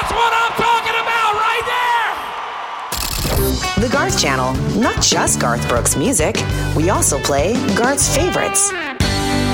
That's what I'm talking about right there! The Garth Channel, not just Garth Brooks music. We also play Garth's favorites.